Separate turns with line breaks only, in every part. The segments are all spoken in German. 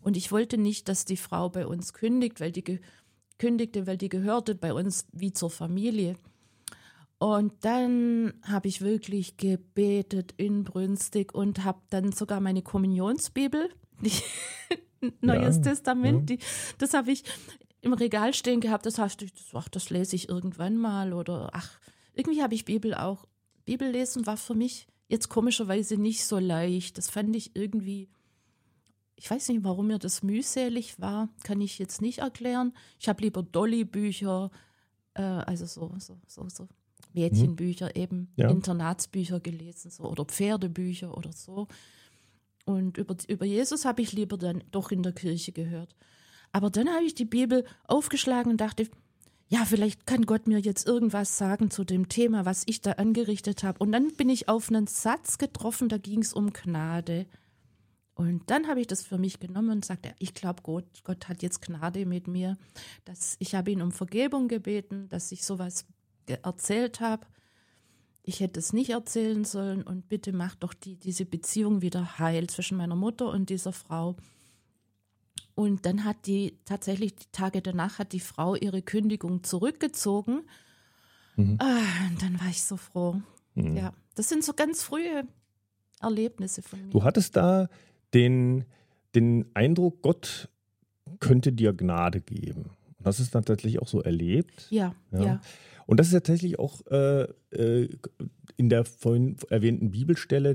Und ich wollte nicht, dass die Frau bei uns kündigte, weil die gehörte bei uns wie zur Familie. Und dann habe ich wirklich gebetet inbrünstig und habe dann sogar meine Kommunionsbibel, Neues Testament, das habe ich im Regal stehen gehabt. Das lese ich irgendwann mal. Oder irgendwie habe ich Bibellesen war für mich jetzt komischerweise nicht so leicht. Das fand ich irgendwie, ich weiß nicht, warum mir das mühselig war, kann ich jetzt nicht erklären. Ich habe lieber Dolly-Bücher, also so Mädchenbücher eben, Internatsbücher gelesen so, oder Pferdebücher oder so. Und über Jesus habe ich lieber dann doch in der Kirche gehört. Aber dann habe ich die Bibel aufgeschlagen und dachte, ja, vielleicht kann Gott mir jetzt irgendwas sagen zu dem Thema, was ich da angerichtet habe. Und dann bin ich auf einen Satz getroffen, da ging es um Gnade. Und dann habe ich das für mich genommen und sagte, ich glaube, Gott hat jetzt Gnade mit mir. Ich habe ihn um Vergebung gebeten, dass ich sowas erzählt habe. Ich hätte es nicht erzählen sollen und bitte mach doch diese Beziehung wieder heil zwischen meiner Mutter und dieser Frau. Und dann tatsächlich die Tage danach hat die Frau ihre Kündigung zurückgezogen. Und dann war ich so froh. Ja, das sind so ganz frühe Erlebnisse von mir.
Du hattest da den Eindruck, Gott könnte dir Gnade geben. Und hast es dann tatsächlich auch so erlebt?
Ja.
Und das ist tatsächlich auch in der vorhin erwähnten Bibelstelle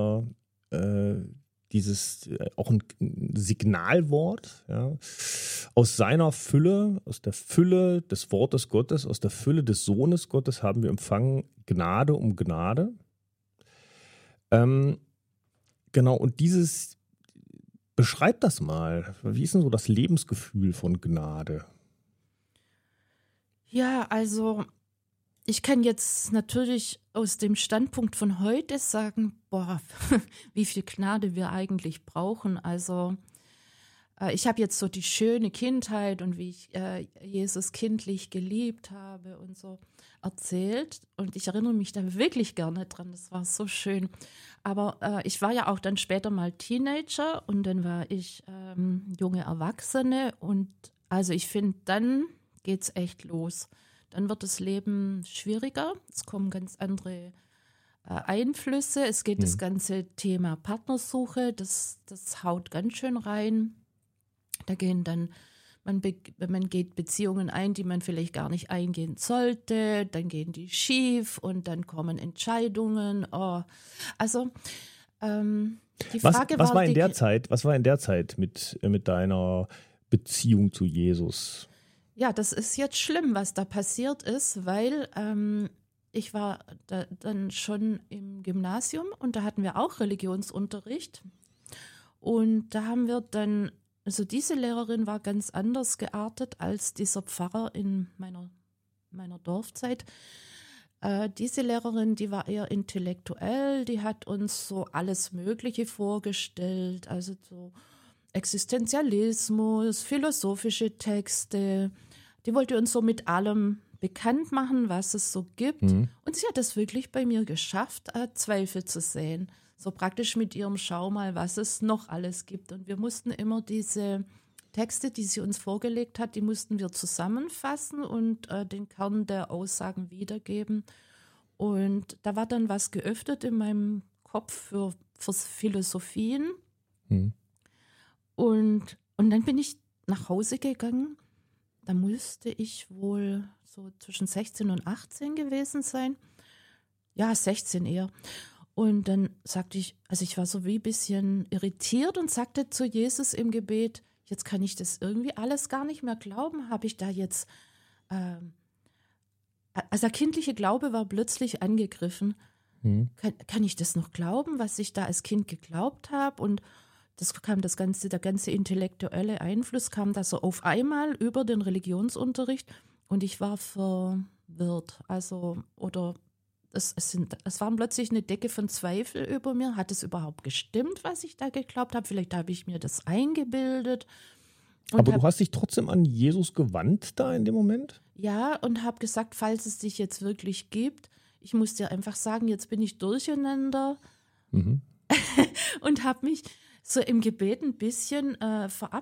dieses auch ein Signalwort, ja, aus seiner Fülle, aus der Fülle des Wortes Gottes, aus der Fülle des Sohnes Gottes haben wir empfangen Gnade um Gnade. Genau, und beschreib das mal. Wie ist denn so das Lebensgefühl von Gnade?
Ja, also ich kann jetzt natürlich aus dem Standpunkt von heute sagen, wie viel Gnade wir eigentlich brauchen. Also ich habe jetzt so die schöne Kindheit und wie ich Jesus kindlich geliebt habe und so erzählt. Und ich erinnere mich da wirklich gerne dran, das war so schön. Aber ich war ja auch dann später mal Teenager und dann war ich junge Erwachsene. Und also ich finde, dann geht's echt los. Dann wird das Leben schwieriger, es kommen ganz andere Einflüsse, es geht das ganze Thema Partnersuche, das haut ganz schön rein. Da gehen dann, man geht Beziehungen ein, die man vielleicht gar nicht eingehen sollte, dann gehen die schief und dann kommen Entscheidungen. Also die Frage
was war in der Zeit mit deiner Beziehung zu Jesus?
Ja, das ist jetzt schlimm, was da passiert ist, weil ich war dann schon im Gymnasium und da hatten wir auch Religionsunterricht. Und da haben wir dann, also diese Lehrerin war ganz anders geartet als dieser Pfarrer in meiner Dorfzeit. Diese Lehrerin, die war eher intellektuell, die hat uns so alles Mögliche vorgestellt, also so Existenzialismus, philosophische Texte. Die wollte uns so mit allem bekannt machen, was es so gibt. Und sie hat es wirklich bei mir geschafft, Zweifel zu sehen. So praktisch mit ihrem Schau mal, was es noch alles gibt. Und wir mussten immer diese Texte, die sie uns vorgelegt hat, die mussten wir zusammenfassen und den Kern der Aussagen wiedergeben. Und da war dann was geöffnet in meinem Kopf für Philosophien. Und dann bin ich nach Hause gegangen. Da musste ich wohl so zwischen 16 und 18 gewesen sein. Ja, 16 eher. Und dann sagte ich, also ich war so wie ein bisschen irritiert und sagte zu Jesus im Gebet, jetzt kann ich das irgendwie alles gar nicht mehr glauben. Habe ich da jetzt, also der kindliche Glaube war plötzlich angegriffen. Kann ich das noch glauben, was ich da als Kind geglaubt habe? Und der ganze intellektuelle Einfluss kam da so auf einmal über den Religionsunterricht und ich war verwirrt. Also, es waren plötzlich eine Decke von Zweifel über mir. Hat es überhaupt gestimmt, was ich da geglaubt habe? Vielleicht habe ich mir das eingebildet.
Aber du hast dich trotzdem an Jesus gewandt da in dem Moment?
Ja, und habe gesagt, falls es dich jetzt wirklich gibt, ich muss dir einfach sagen, jetzt bin ich durcheinander und habe mich so im Gebet ein bisschen